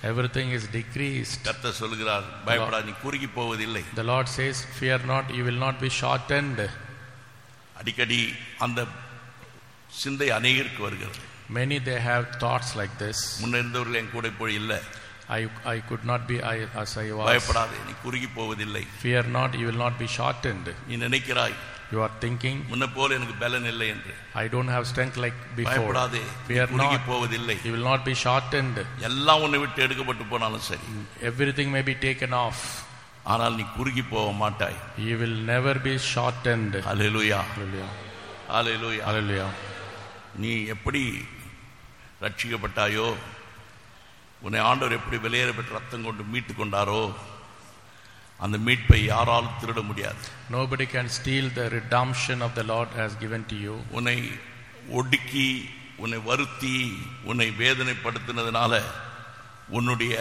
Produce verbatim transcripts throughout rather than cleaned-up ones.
Everything is decreased. கர்த்தர் சொல்கிறார், பயப்படாதே, நீ குறுகி போவதில்லை. The Lord says, fear not, you will not be shortened. அடிக்கடி அந்த சிந்தை அநேகருக்கு வருகிறது. Many they have thoughts like this. முன்ன இருந்தவர்கள் என் கூட போய் இல்ல. I I could not be I, as I was. பயப்படாதே, நீ குறுகி போவதில்லை. Fear not, you will not be shortened. நீ நினைக்கிறாய், you are thinking, முன்ன போல எனக்கு பலன் இல்லை என்று. I don't have strength like before. பயப்படாதே, fear not, குறுகி not, போவதில்லை. you will not be shortened. எல்லாம் உன்னை விட்டு எடுக்கப்பட்டு போனாலும் சரி, everything may be taken off, ஆனால் நீ குறுகி போக மாட்டாய். you will never be shortened. Hallelujah, hallelujah, hallelujah, hallelujah. நீ எப்படி ரட்சிக்கப்பட்டாயோ, உன்னை ஆண்டவர் எப்படி வெளியேற பெற்ற ரத்தம் கொண்டு மீட்டு கொண்டாரோ, அந்த மீட்பை யாராலும் திருட முடியாது. Nobody can steal the redemption of the Lord has given to you. உன்னை ஒடுக்கி, உன்னை வருத்தி, உன்னை வேதனைப்படுத்தினதுனால உன்னுடைய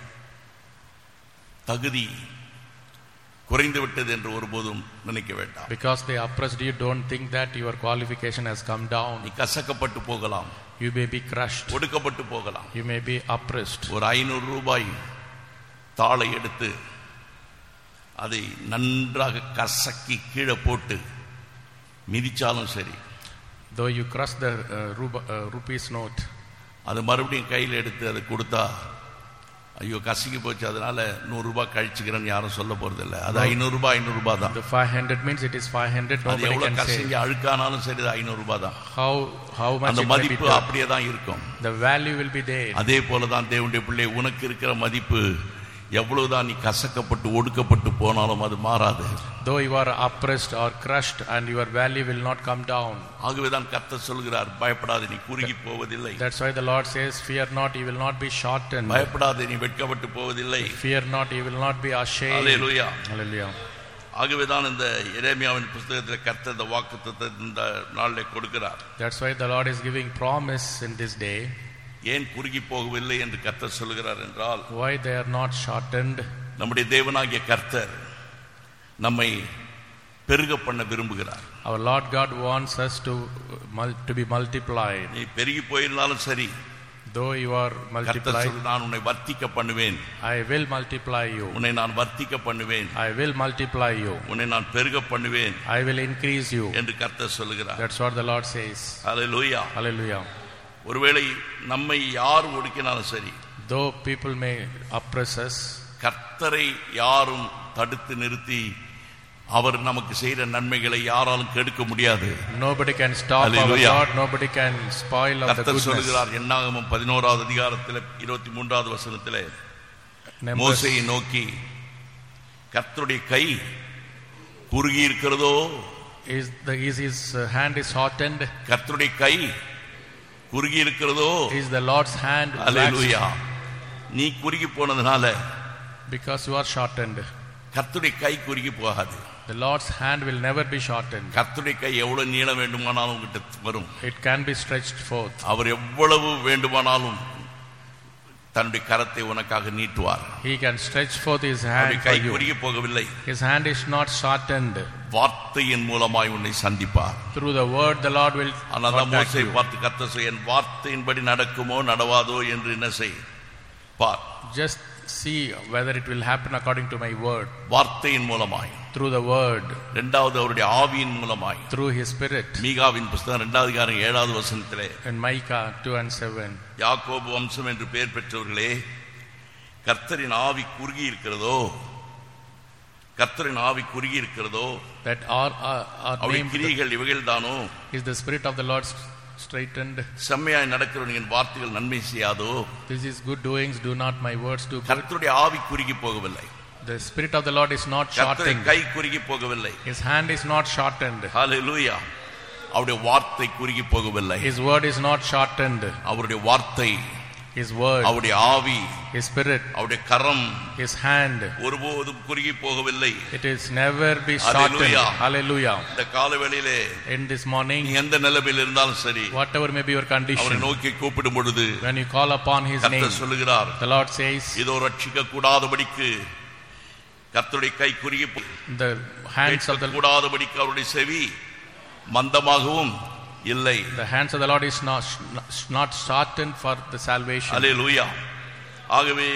தகுதி குறைந்து விட்டது என்று ஒருபோதும் நினைக்க வேண்டாம். Because they oppressed you, don't think that your qualification has come down. நீ கசக்கப்பட்டு போகலாம், you may be crushed, ஒடுக்கப்பட்டு போகலாம், you may be oppressed. ஒரு ஐநூறு ரூபாய் தாளை எடுத்து அதை நன்றாக கசக்கி கீழே போட்டு மிதிச்சாலும் சரி, though you crush the uh, ruba, uh, rupees note, அது மறுபடியும் கையில் எடுத்து அதை கொடுத்தா, ஐயோ கசக்கி போச்சு, அதனால நூறு ரூபாய் கழிச்சுக்கிறேன்னு யாரும் சொல்ல போறது இல்லை. அது ஐநூறு ரூபாய் ஐநூறு ரூபாய் தான். The five hundred means it is five hundred. அது எவ்வளவு கசங்கி அழுக்கானாலும் சரி, அது ஐநூறு ரூபாய் தான். How how much அந்த மதிப்பு அப்படியே தான் இருக்கும். The value will be there. அதே போல தான் தேவனுடைய பிள்ளை, உனக்கு இருக்கிற மதிப்பு எவ்வளவுதான் நீ கசக்கப்பட்டு ஒடுக்கப்பட்டு போனாலும் அது மாறாது. Though you are oppressed or crushed, and your value will not come down. ஆகவே தான் கர்த்தர் சொல்கிறார், பயப்படாதே, நீ குறுகி போவதில்லை. That's why the Lord says, fear not, you will not be shortened. பயப்படாதே, நீ வெட்கப்பட்டு போவதில்லை. Fear not, you will not be ashamed. Hallelujah, hallelujah. ஆகவே தான் இந்த எரேமியாவின் புத்தகத்தில் கர்த்தர் இந்த வாக்குத்தத்தத்தை இந்த நாளிலே கொடுக்கிறார். That's why the Lord is giving promise in this day. ஏன் குறுகி போகவில்லை என்று கர்த்தர் சொல்கிறார் என்றால், why they are not shortened? நம்முடைய தேவனாகிய கர்த்தர் நம்மை பெருக பண்ண விரும்புகிறார். Our Lord God wants us to to be multiplied. நீ பெருகி போயிருந்தாலும் சரி, though you are multiplied, நான் உன்னை வர்த்திக்க பண்ணுவேன். I will multiply you. உன்னை நான் வர்த்திக்க பண்ணுவேன். I will multiply you. உன்னை நான் பெருக பண்ணுவேன். I will increase you. என்று கர்த்தர் சொல்கிறார். That's what the Lord says. Hallelujah, hallelujah. ஒருவேளை நம்மை யார் ஒடுக்கினாலும் சரி, though people may oppress us, கர்த்தரை யாரும் தடுத்து நிறுத்தி அவர் நமக்கு செய்த நன்மைகளை யாராலும் கெடுக்க முடியாது. nobody can stop our God, nobody can spoil of the goodness. கர்த்தர் சொல்கிறார், என்னாகமம் பதினோராவது அதிகாரத்தில் இருபத்தி மூன்றாவது வசனத்திலே, மோசேயை நோக்கி, கர்த்தருடைய கை குறுகி இருக்கிறதோ, is the is his hand is shortened, கர்த்தருடைய கை குறுகி இருக்கிறதோ, is the Lord's hand. ஹல்லேலூயா, நீ குறுகி போனதுனால, because you are shortened, கர்த்தருடைய கை குறுகி போகாது. the Lord's hand will never be shortened. கர்த்தருடைய கை எவ்வளவு நீளம் வேண்டுமானாலும் உங்கிட்ட வரும். it can be stretched forth. அவர் எவ்வளவு வேண்டுமானாலும் தன்னுடைய கரத்தை உனக்காக நீட்டுவார். he can stretch forth his hand for guy you. குறுகி போகவில்லை. his hand is not shortened. வார்த்தையின் மூலமாய் உன்னை சந்திப்பார். through the word the Lord will அனதா மோசே பார்த்து கர்த்தர் சொல், என் வார்த்தையின்படி நடக்குமோ நடவாதோ என்று என்ன செய் பார். just see whether it will happen according to my word. வார்த்தையின் மூலமாய், through the word. இரண்டாவது அவருடைய ஆவியின் மூலமாய், through his spirit. மீகாவின் புத்தகம் இரண்டாவது அதிகாரம் ஏழாவது வசனத்திலே, in Micah two and seven, யாக்கோபு வம்சம் என்று பெயர் பெற்றவர்களே, கர்த்தரின் ஆவி குறுகி இருக்கிறதோ, கர்த்தரின் ஆவி குறுகி இருக்கிறதோ, that are are named கிரியைகள் இவைகள்தானோ, is the spirit of the Lord straightened. செம்மையாய் நடக்கிறவனின் வார்த்தைகள் நன்மை செய்யாதோ, this is good doings, do not my words do good. கர்த்தருடைய ஆவி குறுகி போகவில்லை. the spirit of the Lord is not shortened. கர்த்தருடைய கை குறுகி போகவில்லை. his hand is not shortened. ஹல்லேலூயா, அவருடைய வார்த்தை குறுகி போகவில்லை. his word is not shortened. அவருடைய வார்த்தை, his word, அவருடைய ஆவி, his spirit, அவருடைய கரம், his hand, ஒருபோதும் குறுகி போகவில்லை. it is never be shortened. hallelujah. இந்த காலவேளையிலே, in this morning, நீ எந்த நிலைமையில் இருந்தாலும் சரி, whatever may be your condition, அவரை நோக்கி கூப்பிடும் பொழுது, when you call upon his name, கர்த்தர் சொல்லுகிறார், the Lord says, இதோ ரட்சிக்க கூடாதபடிக்கு கர்த்தருடைய கை குறுகி, the hands of the கூடாதபடிக்கு அவருடைய செவி மந்தமாகவும் இல்லை. the hands of the Lord is not not shortened for the salvation. ஹல்லேலூயா. ஆகவே